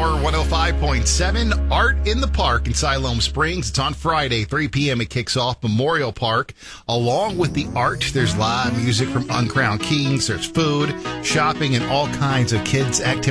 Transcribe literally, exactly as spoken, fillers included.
Power one oh five point seven, Art in the Park in Siloam Springs. It's on Friday, three p.m. It kicks off Memorial Park. Along with the art, there's live music from Uncrowned Kings. There's food, shopping, and all kinds of kids' activities.